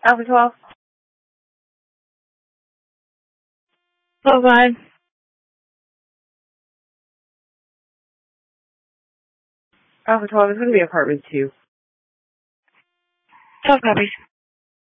Alpha 12. Oh, God. Alpha 12 is going to be apartment 2. 12 copies.